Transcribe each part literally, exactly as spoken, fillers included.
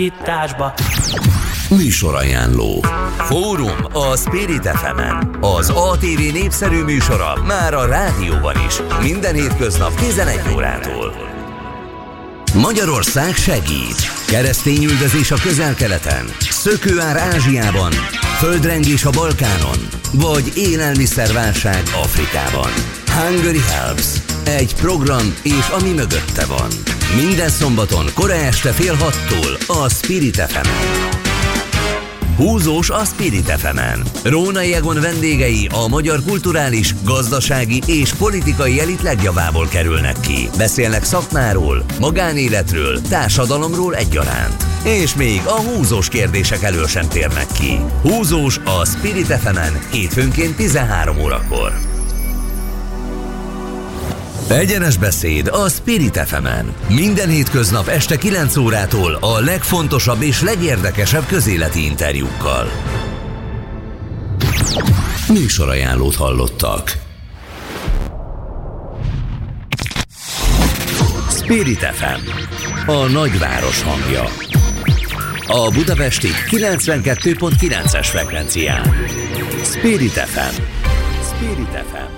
Műsorajánló. Fórum a Spirit ef emen. Az á té vé népszerű műsora már a rádióban is. Minden hétköznap tizenegy órától. Magyarország segít. Keresztényüldözés a Közel-Keleten, szökőár Ázsiában, földrengés a Balkánon, vagy élelmiszerválság Afrikában. Hungary Helps. Egy program és ami mögötte van. Minden szombaton kora este fél hattól a Spirit ef emen. Húzós a Spirit ef emen. Rónai Egon vendégei a magyar kulturális, gazdasági és politikai elit legjavából kerülnek ki. Beszélnek szakmáról, magánéletről, társadalomról egyaránt. És még a húzós kérdések elől sem térnek ki. Húzós a Spirit ef emen hétfőnként tizenhárom órakor. Egyenes beszéd a Spirit ef emen. Minden hétköznap este kilenc órától a legfontosabb és legérdekesebb közéleti interjúkkal. Műsorajánlót hallottak. Spirit ef em, a nagyváros hangja. A budapesti kilencvenkettő pont kilences frekvencián. Spirit ef em. Spirit ef em.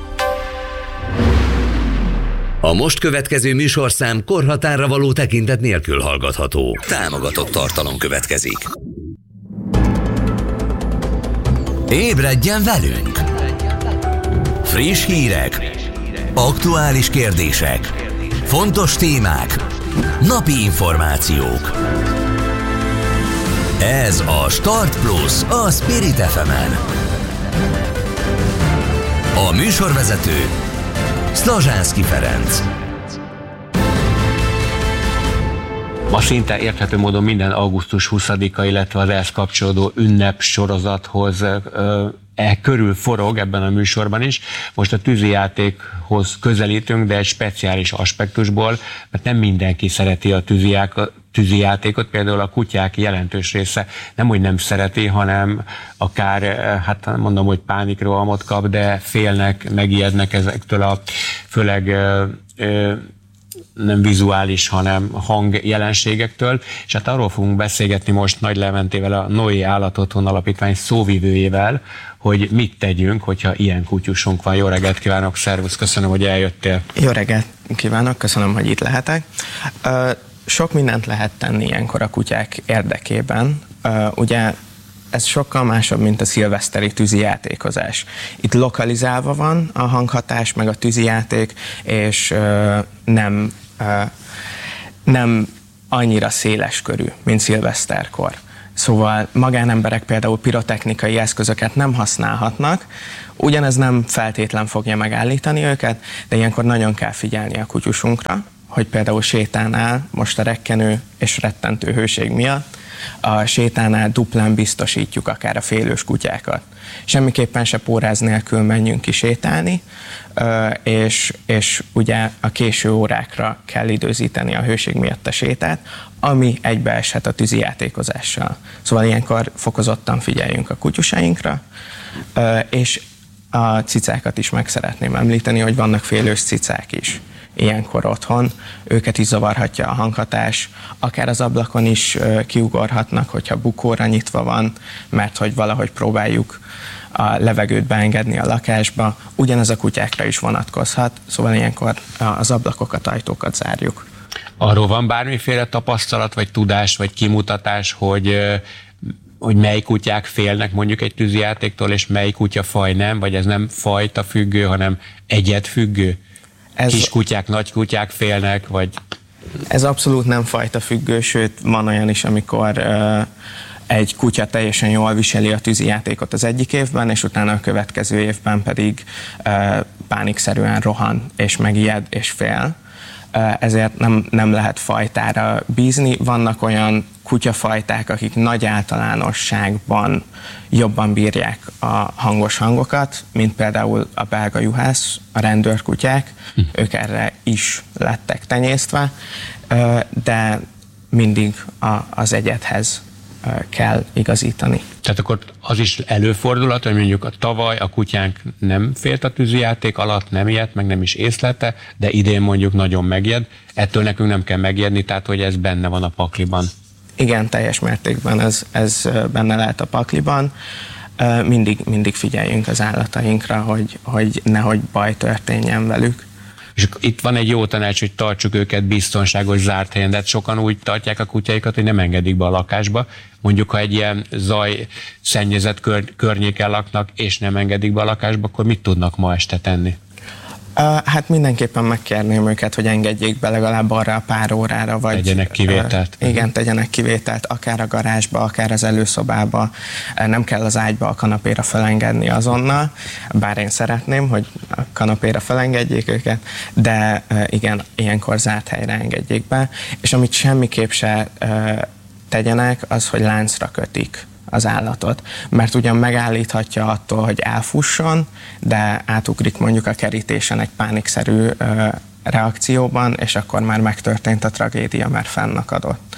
A most következő műsorszám korhatárra való tekintet nélkül hallgatható. Támogatott tartalom következik. Ébredjen velünk! Friss hírek, aktuális kérdések, fontos témák, napi információk. Ez a Start Plus a Spirit ef emen. A műsorvezető Szlazsánszky Ferenc. Ma szinte érthető módon minden augusztus huszadika, illetve az ehhez kapcsolódó ünnep sorozathoz e körül forog ebben a műsorban is. Most a tűzijátékhoz közelítünk, de egy speciális aspektusból, mert nem mindenki szereti a tűzijátékot, például a kutyák jelentős része nem úgy nem szereti, hanem akár, hát mondom, hogy pánikrohamot kap, de félnek, megijednek ezektől a főleg ö, ö, nem vizuális, hanem hang jelenségektől, és hát arról fogunk beszélgetni most Nagy Leventével, a Noé Állatotthon Alapítvány szóvivőjével, hogy mit tegyünk, hogyha ilyen kutyusunk van. Jó reggelt kívánok, szervusz, köszönöm, hogy eljöttél. Jó reggelt kívánok, köszönöm, hogy itt lehetek. Sok mindent lehet tenni ilyenkor a kutyák érdekében. Ugye ez sokkal másabb, mint a szilveszteri tűzijátékozás. Itt lokalizálva van a hanghatás, meg a tűzijáték, és nem, nem annyira széles körű, mint szilveszterkor. Szóval magánemberek például pirotechnikai eszközöket nem használhatnak, ugyanez nem feltétlen fogja megállítani őket, de ilyenkor nagyon kell figyelni a kutyusunkra, hogy például sétánál, most a rekkenő és rettentő hőség miatt, a sétánál duplán biztosítjuk akár a félős kutyákat. Semmiképpen se póráz nélkül menjünk ki sétálni, és, és ugye a késő órákra kell időzíteni a hőség miatt a sétát, ami egybeeshet a tűzijátékozással. Szóval ilyenkor fokozottan figyeljünk a kutyusainkra, és a cicákat is meg szeretném említeni, hogy vannak félős cicák is ilyenkor otthon, őket is zavarhatja a hanghatás, akár az ablakon is kiugorhatnak, hogyha bukóra nyitva van, mert hogy valahogy próbáljuk a levegőt beengedni a lakásba, ugyanez a kutyákra is vonatkozhat, szóval ilyenkor az ablakokat, ajtókat zárjuk. Arról van bármiféle tapasztalat, vagy tudás, vagy kimutatás, hogy hogy mely kutyák félnek mondjuk egy tűzijátéktól, és mely kutyafaj nem, vagy ez nem fajta függő, hanem egyed függő? Ez, kis kutyák, nagy kutyák félnek, vagy... Ez abszolút nem fajta függő, sőt van olyan is, amikor uh, egy kutya teljesen jól viseli a tűzijátékot az egyik évben, és utána a következő évben pedig uh, pánikszerűen rohan, és megijed, és fél. Uh, ezért nem, nem lehet fajtára bízni. Vannak olyan kutyafajták, akik nagy általánosságban jobban bírják a hangos hangokat, mint például a belga juhász, a rendőrkutyák, hm. ők erre is lettek tenyésztve, de mindig az egyedhez kell igazítani. Tehát akkor az is előfordulhat, hogy mondjuk a tavaly a kutyánk nem félt a tűzijáték alatt, nem ijedt, meg nem is észlelte, de idén mondjuk nagyon megijed. Ettől nekünk nem kell megijedni, tehát hogy ez benne van a pakliban. Igen, teljes mértékben ez, ez benne lehet a pakliban. Mindig, mindig figyeljünk az állatainkra, hogy, hogy nehogy baj történjen velük. És itt van egy jó tanács, hogy tartsuk őket biztonságos, zárt helyen, de hát sokan úgy tartják a kutyáikat, hogy nem engedik be a lakásba. Mondjuk, ha egy ilyen zaj szennyezett kör, környéken laknak, és nem engedik be a lakásba, akkor mit tudnak ma este tenni? Hát mindenképpen megkérném őket, hogy engedjék be legalább arra a pár órára, vagy... Tegyenek kivételt. Uh, igen, tegyenek kivételt, akár a garázsba, akár az előszobába. Nem kell az ágyba, a kanapéra felengedni azonnal, bár én szeretném, hogy a kanapéra felengedjék őket, de uh, igen, ilyenkor zárt helyre engedjék be, és amit semmiképp se uh, tegyenek, az, hogy láncra kötik az állatot, mert ugyan megállíthatja attól, hogy elfusson, de átugrik mondjuk a kerítésen egy pánikszerű ö, reakcióban, és akkor már megtörtént a tragédia, mert fennakadott.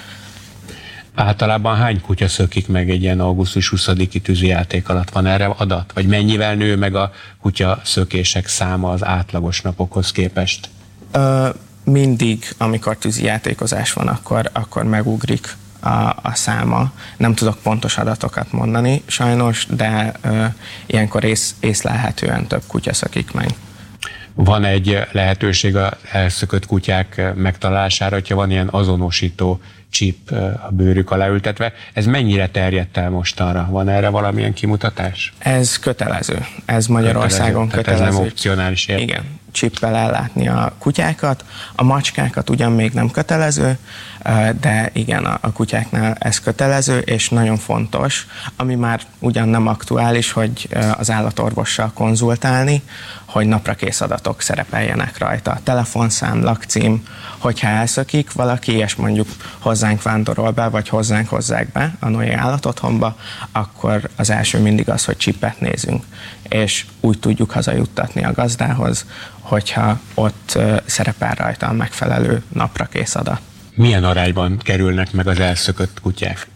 Általában hány kutya szökik meg egy ilyen augusztus huszadiki tűzijáték alatt? Van erre adat? Vagy mennyivel nő meg a kutya szökések száma az átlagos napokhoz képest? Ö, mindig, amikor tűzijátékozás van, akkor, akkor megugrik A, a száma. Nem tudok pontos adatokat mondani, sajnos, de ö, ilyenkor ész, észlelhetően több kutya szökik meg. Van egy lehetőség az elszökött kutyák megtalálására, hogyha van ilyen azonosító chip a bőrük alá ültetve. Ez mennyire terjedt el mostanra? Van erre valamilyen kimutatás? Ez kötelező. Ez Magyarországon kötelező. kötelező. Ez nem opcionális ér. Igen, chippel ellátni a kutyákat. A macskákat ugyan még nem kötelező, de igen, a kutyáknál ez kötelező, és nagyon fontos, ami már ugyan nem aktuális, hogy az állatorvossal konzultálni, hogy naprakész adatok szerepeljenek rajta. Telefonszám, lakcím, hogyha elszökik valaki, és mondjuk hozzánk vándorol be, vagy hozzánk hozzák be a Noé állatotthonba, akkor az első mindig az, hogy csippet nézünk, és úgy tudjuk hazajuttatni a gazdához, hogyha ott szerepel rajta a megfelelő naprakész adat. Milyen arányban kerülnek meg az elszökött kutyák?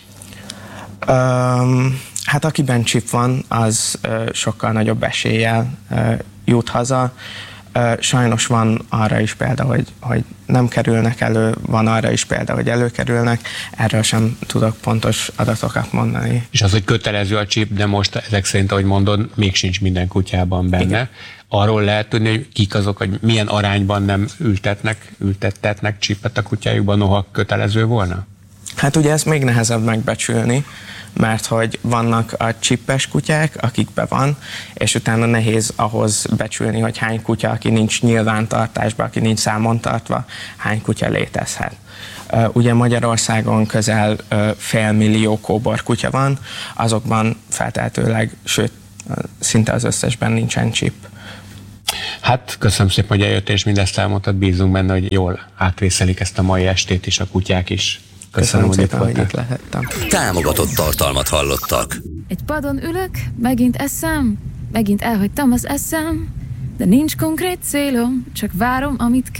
Um, hát akiben chip van, az uh, sokkal nagyobb eséllyel uh, jut haza. Uh, sajnos van arra is példa, hogy, hogy nem kerülnek elő, van arra is példa, hogy előkerülnek. Erről sem tudok pontos adatokat mondani. És az, hogy kötelező a chip, de most ezek szerint, ahogy mondod, még sincs minden kutyában benne. Igen. Arról lehet tudni, hogy kik azok, hogy milyen arányban nem ültetnek, ültettetnek chipet a kutyájukban, noha kötelező volna? Hát ugye ezt még nehezebb megbecsülni, mert hogy vannak a csippes kutyák, akikben van, és utána nehéz ahhoz becsülni, hogy hány kutya, aki nincs nyilvántartásban, aki nincs számon tartva, hány kutya létezhet. Ugye Magyarországon közel félmillió kóbor kutya van, azokban feltehetőleg, sőt, szinte az összesben nincsen chip. Hát köszönöm szépen, hogy eljött és mindezt elmondtad, bízunk benne, hogy jól átvészelik ezt a mai estét is, a kutyák is. Köszönöm, köszönöm szépen, hogy itt lehettem. Támogatott tartalmat hallottak. Egy padon ülök, megint eszem, megint elhagytam az eszem, de nincs konkrét célom, csak várom, amit kell.